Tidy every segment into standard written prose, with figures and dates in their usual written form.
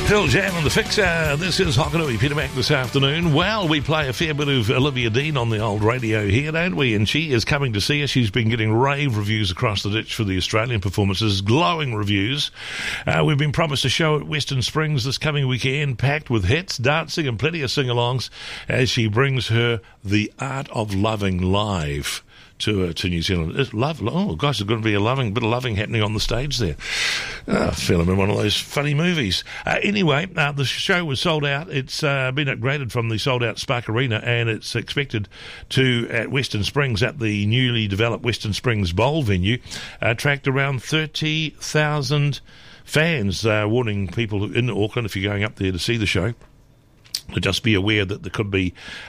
Pearl Jam on the Fixer. This is Hokanui, Peter Mac this afternoon. Well, we play a fair bit of Olivia Dean on the old radio here, don't we? And she is coming to see us. She's been getting rave reviews across the ditch for the Australian performances, glowing reviews. We've been promised a show at Western Springs this coming weekend, packed with hits, dancing and plenty of sing-alongs as she brings her The Art of Loving live to New Zealand. It's gosh, there's going to be a bit of loving happening on the stage there. I feel I'm in one of those funny movies. Anyway, the show was sold out. It's been upgraded from the sold-out Spark Arena, and it's expected to, at Western Springs, at the newly developed Western Springs Bowl venue, attract around 30,000 fans, warning people in Auckland, if you're going up there to see the show, to just be aware that there could be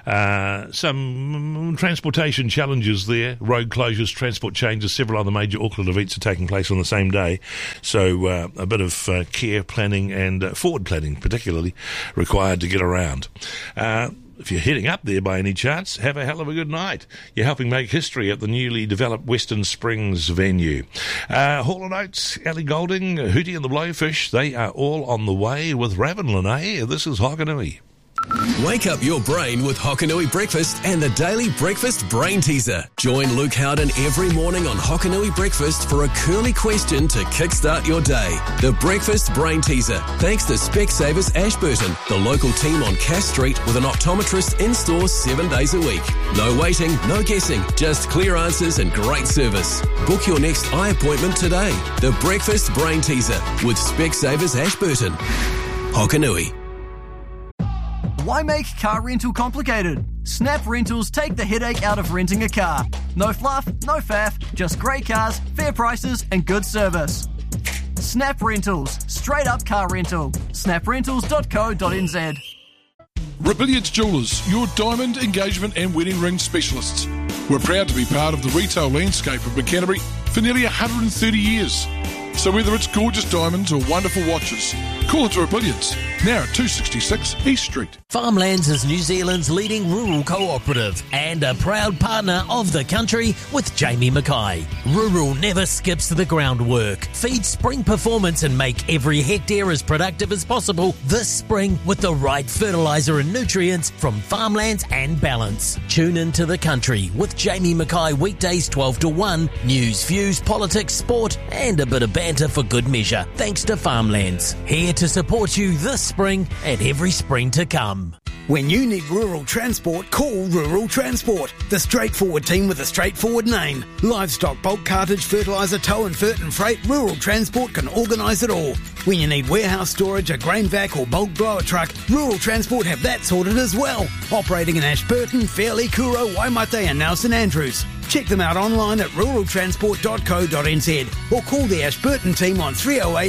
some transportation challenges there, road closures, transport changes. Several other major Auckland events are taking place on the same day, so a bit of care planning and forward planning particularly required to get around. If you're heading up there by any chance, have a hell of a good night. You're helping make history at the newly developed Western Springs venue. Hall & Oates, Ellie Goulding, Hootie and the Blowfish, they are all on the way with Ravenlin, eh? This is Hokanui. Wake up your brain with Hokanui Breakfast and the Daily Breakfast Brain Teaser. Join Luke Howden every morning on Hokanui Breakfast for a curly question to kickstart your day. The Breakfast Brain Teaser, thanks to Specsavers Ashburton, the local team on Cass Street with an optometrist in-store 7 days a week. No waiting, no guessing, just clear answers and great service. Book your next eye appointment today. The Breakfast Brain Teaser with Specsavers Ashburton. Hokanui. Why make car rental complicated? Snap Rentals take the headache out of renting a car. No fluff, no faff, just great cars, fair prices and good service. Snap Rentals, straight up car rental. snaprentals.co.nz. Rebellions Jewellers, your diamond, engagement and wedding ring specialists. We're proud to be part of the retail landscape of Canterbury for nearly 130 years. So whether it's gorgeous diamonds or wonderful watches, call it Rebellions, now at 266 East Street. Farmlands is New Zealand's leading rural cooperative and a proud partner of the country with Jamie Mackay. Rural never skips the groundwork. Feed spring performance and make every hectare as productive as possible this spring with the right fertiliser and nutrients from Farmlands and Balance. Tune into the country with Jamie Mackay weekdays 12 to 1. News, views, politics, sport and a bit of banter for good measure. Thanks to Farmlands. Here to support you this spring and every spring to come. When you need rural transport, call Rural Transport. The straightforward team with a straightforward name. Livestock, bulk cartage, fertiliser, tow and fert and freight, Rural Transport can organise it all. When you need warehouse storage, a grain vac or bulk blower truck, Rural Transport have that sorted as well. Operating in Ashburton, Fairleigh, Kuro, Waimate and now St Andrews. Check them out online at ruraltransport.co.nz or call the Ashburton team on 308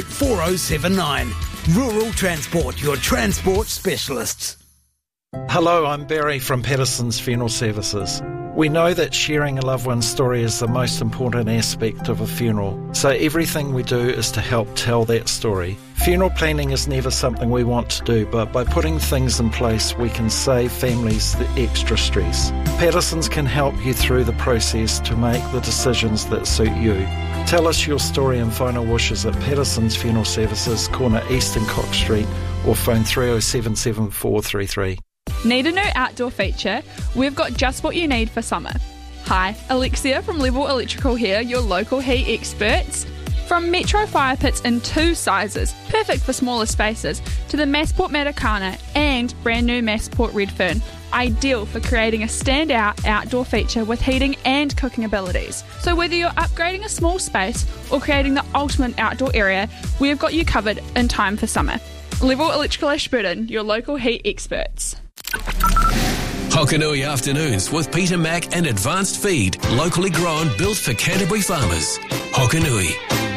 4079. Rural Transport, your transport specialists. Hello, I'm Barry from Patterson's Funeral Services. We know that sharing a loved one's story is the most important aspect of a funeral, so everything we do is to help tell that story. Funeral planning is never something we want to do, but by putting things in place we can save families the extra stress. Patterson's can help you through the process to make the decisions that suit you. Tell us your story and final wishes at Patterson's Funeral Services, corner East and Cox Street, or phone 307 7433. Need a new outdoor feature? We've got just what you need for summer. Hi, Alexia from Level Electrical here, your local heat experts. From Metro fire pits in 2 sizes, perfect for smaller spaces, to the Massport Matakana and brand new Massport Redfern, ideal for creating a standout outdoor feature with heating and cooking abilities. So whether you're upgrading a small space or creating the ultimate outdoor area, we've got you covered in time for summer. Level Electrical Ashburton, your local heat experts. Hokanui Afternoons with Peter Mac and Advanced Feed, locally grown, built for Canterbury farmers. Hokanui.